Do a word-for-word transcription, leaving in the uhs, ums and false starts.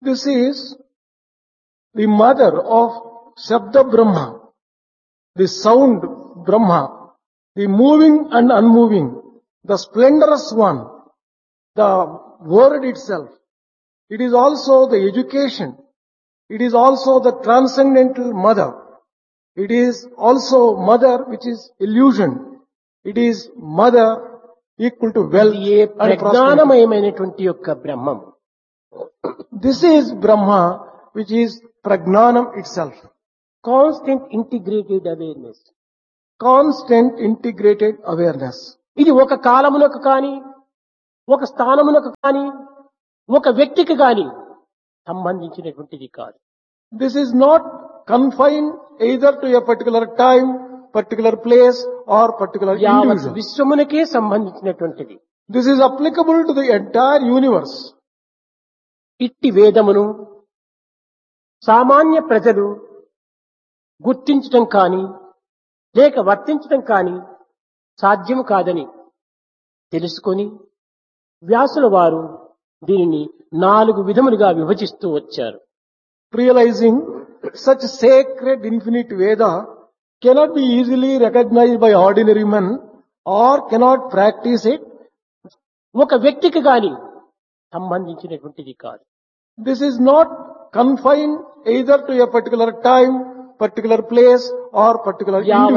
This is the mother of Shabda Brahma, the sound Brahma, the moving and unmoving, the splendorous one, the word itself. It is also the education. It is also the transcendental mother. It is also mother which is illusion. It is mother equal to wealth ఇది ఏ and prosperity. ప్రజ్ఞానమయమైనటువంటి యొక్క బ్రహ్మం. This is Brahma which is Pragnanam itself. Constant integrated awareness. Constant integrated awareness. ఇది ఒక కాలమునకు కాని, ఒక స్థానమునకు కాని, ఒక వ్యక్తికి కాని సంబంధించినటువంటిది కాదు. This is not confined either to a particular time, particular place or particular యావత్ individual. విశ్వమునకే సంబంధించినటువంటిది. This is applicable to the entire universe. ఇట్టి వేదమును సామాన్య ప్రజలు గుర్తించటం కాని లేక వర్తించటం కాని సాధ్యం కాదని తెలుసుకొని వ్యాసుల వారు దీనిని నాలుగు విధములుగా విభజిస్తూ వచ్చారు. Realizing such sacred infinite Veda cannot be easily recognized by ordinary men or cannot practice it. ఒక వ్యక్తికి గాని సంబంధించినటువంటిది కాదు. This is not confined either to a particular time, particular place or particular యావత్ individual.